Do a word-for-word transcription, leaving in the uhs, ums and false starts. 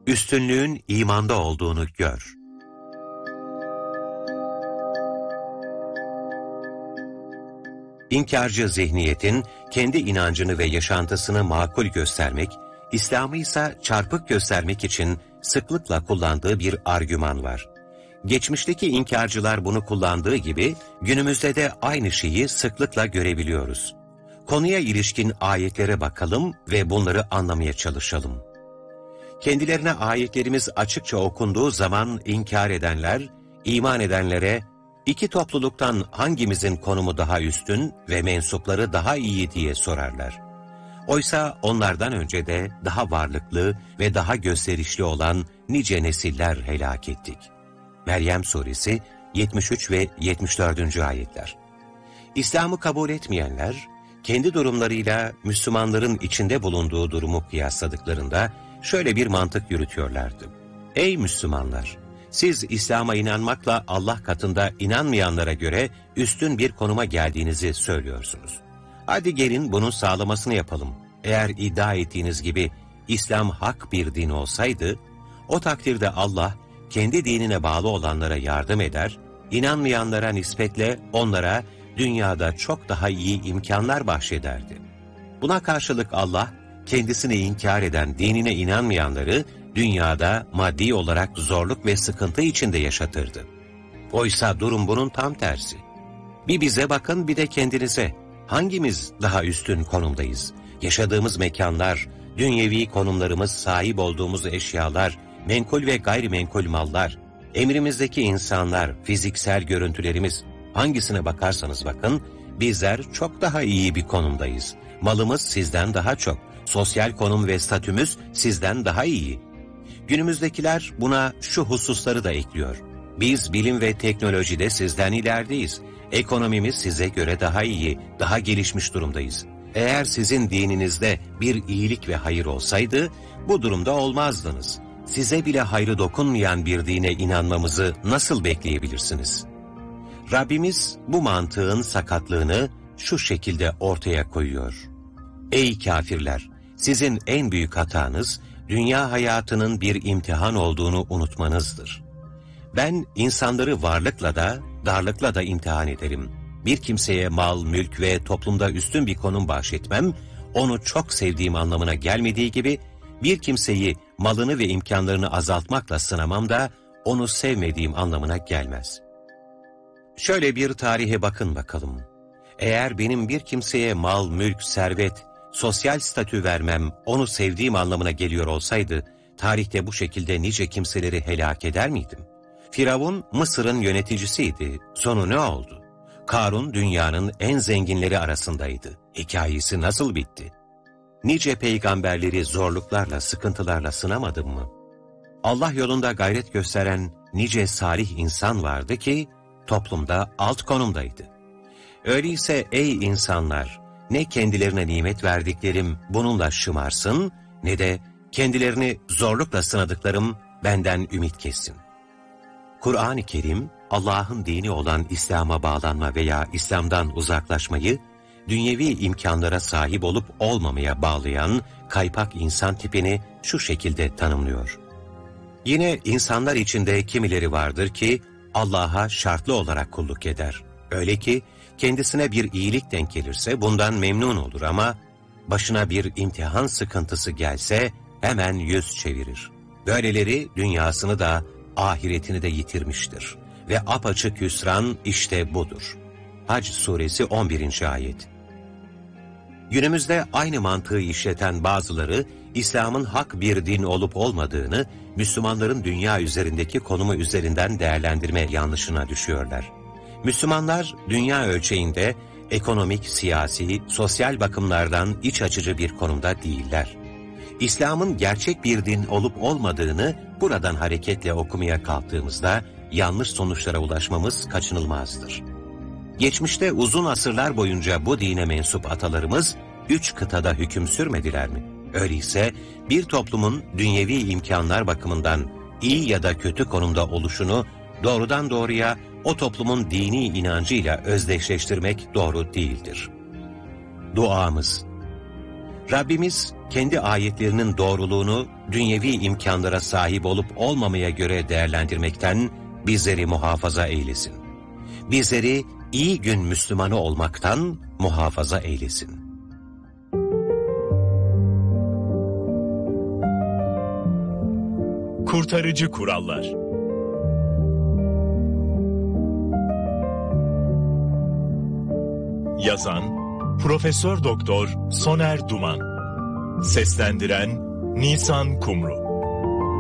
Üstünlüğün imanda olduğunu gör. İnkarcı zihniyetin kendi inancını ve yaşantısını makul göstermek, İslam'ı ise çarpık göstermek için sıklıkla kullandığı bir argüman var. Geçmişteki inkarcılar bunu kullandığı gibi günümüzde de aynı şeyi sıklıkla görebiliyoruz. Konuya ilişkin ayetlere bakalım ve bunları anlamaya çalışalım. Kendilerine ayetlerimiz açıkça okunduğu zaman inkar edenler, iman edenlere, İki topluluktan hangimizin konumu daha üstün ve mensupları daha iyi diye sorarlar. Oysa onlardan önce de daha varlıklı ve daha gösterişli olan nice nesiller helak ettik. Meryem Suresi yetmiş üç ve yetmiş dördüncü ayetler. İslam'ı kabul etmeyenler, kendi durumlarıyla Müslümanların içinde bulunduğu durumu kıyasladıklarında şöyle bir mantık yürütüyorlardı. Ey Müslümanlar! Siz İslam'a inanmakla Allah katında inanmayanlara göre üstün bir konuma geldiğinizi söylüyorsunuz. Hadi gelin bunun sağlamasını yapalım. Eğer iddia ettiğiniz gibi İslam hak bir din olsaydı, o takdirde Allah kendi dinine bağlı olanlara yardım eder, inanmayanlara nispetle onlara dünyada çok daha iyi imkanlar bahşederdi. Buna karşılık Allah, kendisini inkar eden, dinine inanmayanları, dünyada maddi olarak zorluk ve sıkıntı içinde yaşatırdı. Oysa durum bunun tam tersi. Bir bize bakın, bir de kendinize. Hangimiz daha üstün konumdayız? Yaşadığımız mekanlar, dünyevi konumlarımız, sahip olduğumuz eşyalar, menkul ve gayrimenkul mallar, emrimizdeki insanlar, fiziksel görüntülerimiz, hangisine bakarsanız bakın, bizler çok daha iyi bir konumdayız. Malımız sizden daha çok, sosyal konum ve statümüz sizden daha iyi. Günümüzdekiler buna şu hususları da ekliyor. Biz bilim ve teknolojide sizden ilerideyiz. Ekonomimiz size göre daha iyi, daha gelişmiş durumdayız. Eğer sizin dininizde bir iyilik ve hayır olsaydı, bu durumda olmazdınız. Size bile hayrı dokunmayan bir dine inanmamızı nasıl bekleyebilirsiniz? Rabbimiz bu mantığın sakatlığını şu şekilde ortaya koyuyor. Ey kafirler! Sizin en büyük hatanız, dünya hayatının bir imtihan olduğunu unutmanızdır. Ben insanları varlıkla da, darlıkla da imtihan ederim. Bir kimseye mal, mülk ve toplumda üstün bir konum bahşetmem, onu çok sevdiğim anlamına gelmediği gibi, bir kimseyi malını ve imkanlarını azaltmakla sınamam da, onu sevmediğim anlamına gelmez. Şöyle bir tarihe bakın bakalım. Eğer benim bir kimseye mal, mülk, servet, sosyal statü vermem, onu sevdiğim anlamına geliyor olsaydı, tarihte bu şekilde nice kimseleri helak eder miydim? Firavun, Mısır'ın yöneticisiydi. Sonu ne oldu? Karun, dünyanın en zenginleri arasındaydı. Hikayesi nasıl bitti? Nice peygamberleri zorluklarla, sıkıntılarla sınamadım mı? Allah yolunda gayret gösteren nice salih insan vardı ki, toplumda alt konumdaydı. Öyleyse ey insanlar, ne kendilerine nimet verdiklerim bununla şımarsın, ne de kendilerini zorlukla sınadıklarım benden ümit kessin. Kur'an-ı Kerim, Allah'ın dini olan İslam'a bağlanma veya İslam'dan uzaklaşmayı, dünyevi imkanlara sahip olup olmamaya bağlayan kaypak insan tipini şu şekilde tanımlıyor. Yine insanlar içinde kimileri vardır ki, Allah'a şartlı olarak kulluk eder. Öyle ki, kendisine bir iyilik denk gelirse bundan memnun olur ama başına bir imtihan sıkıntısı gelse hemen yüz çevirir. Böyleleri dünyasını da ahiretini de yitirmiştir. Ve apaçık hüsran işte budur. Hac suresi on birinci ayet. Günümüzde aynı mantığı işleten bazıları, İslam'ın hak bir din olup olmadığını, Müslümanların dünya üzerindeki konumu üzerinden değerlendirme yanlışına düşüyorlar. Müslümanlar, dünya ölçeğinde ekonomik, siyasi, sosyal bakımlardan iç açıcı bir konumda değiller. İslam'ın gerçek bir din olup olmadığını buradan hareketle okumaya kalktığımızda, yanlış sonuçlara ulaşmamız kaçınılmazdır. Geçmişte uzun asırlar boyunca bu dine mensup atalarımız, üç kıtada hüküm sürmediler mi? Öyleyse bir toplumun dünyevi imkanlar bakımından iyi ya da kötü konumda oluşunu doğrudan doğruya o toplumun dini inancıyla özdeşleştirmek doğru değildir. Duamız. Rabbimiz kendi ayetlerinin doğruluğunu dünyevi imkanlara sahip olup olmamaya göre değerlendirmekten bizleri muhafaza eylesin. Bizleri iyi gün Müslümanı olmaktan muhafaza eylesin. Kurtarıcı kurallar. Yazan Profesör Doktor Soner Duman. Seslendiren Nisan Kumru.